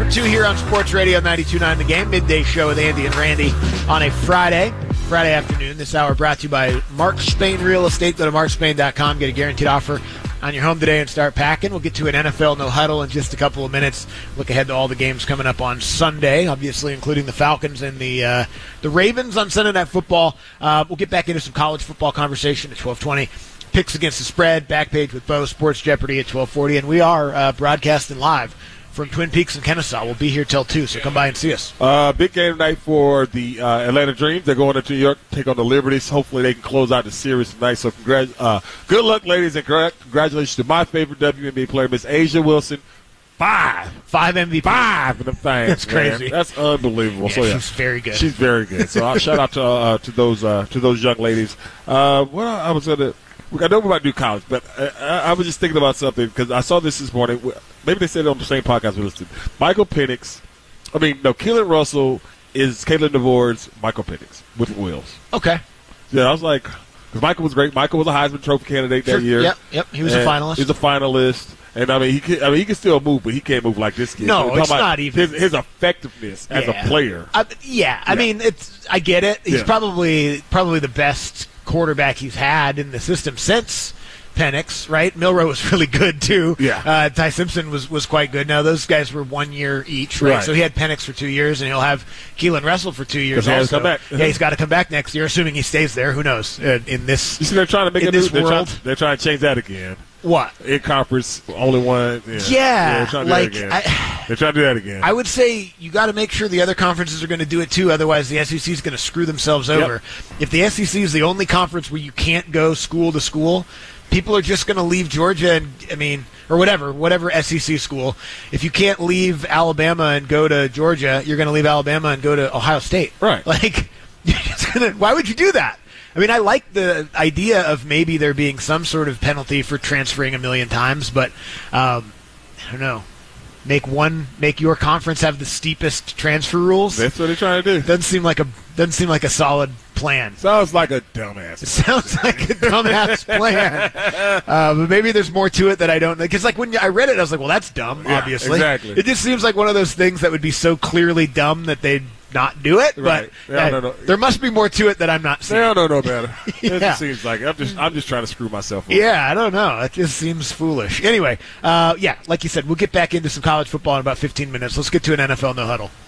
number 2 here on Sports Radio 92.9 The Game. Midday show with Andy and Randy on a Friday afternoon. This hour brought to you by Mark Spain Real Estate. Go to markspain.com. Get a guaranteed offer on your home today and start packing. We'll get to an NFL no huddle in just a couple of minutes. Look ahead to all the games coming up on Sunday, obviously including the Falcons and the Ravens on Sunday Night Football. We'll get back into some college football conversation at 12:20. Picks against the spread, Backpage with Bo, Sports Jeopardy at 12:40, and we are broadcasting live from Twin Peaks and Kennesaw. We'll be here till 2, so come by and see us. Big game tonight for the Atlanta Dreams. They're going to New York, take on the Liberties. Hopefully they can close out the series tonight. So good luck, ladies, and congratulations to my favorite WNBA player, Miss Asia Wilson. 5 MVP. 5 of them things. That's crazy. Man. That's unbelievable. Yeah, she's very good. She's very good. So I'll shout out to those young ladies. I was going to. I know we're about to do college, but I was just thinking about something because I saw this morning. Maybe they said it on the same podcast we listened to. Keelan Russell is Caitlin DeVore's Michael Penix with wheels. Okay. Yeah, I was like, because Michael was great. Michael was a Heisman Trophy candidate that year. Yep. He was a finalist. He's a finalist. And he can still move, but he can't move like this kid. No, it's not even his effectiveness as a player. I get it. He's probably the best quarterback he's had in the system since Penix, right? Milroe was really good too. Yeah. Ty Simpson was quite good. Now those guys were 1 year each, right? So he had Penix for 2 years, and he'll have Keelan Russell for 2 years. He has to come back. Yeah, he's got to come back next year, assuming he stays there. Who knows? In this, you see, they're trying to make world. They're trying to change that again. What? In conference, only one. Yeah, they're trying to do that again. I would say you got to make sure the other conferences are going to do it too. Otherwise, the SEC is going to screw themselves over. If the SEC is the only conference where you can't go school to school, people are just going to leave Georgia or whatever SEC school. If you can't leave Alabama and go to Georgia, you're going to leave Alabama and go to Ohio State. Right. Why would you do that? I like the idea of maybe there being some sort of penalty for transferring a million times, but I don't know. Make your conference have the steepest transfer rules. That's what they're trying to do. Doesn't seem like a solid plan. Sounds like a dumbass. It sounds like a dumbass plan. But maybe there's more to it that I don't know. Because when I read it, I was like, well, that's dumb, obviously. Exactly. It just seems like one of those things that would be so clearly dumb that they'd not do it. Right. But there must be more to it that I'm not seeing. I don't know about it. It Yeah. just seems like I'm just trying to screw myself up. Yeah, I don't know. It just seems foolish. Anyway, like you said, we'll get back into some college football in about 15 minutes. Let's get to an NFL no huddle.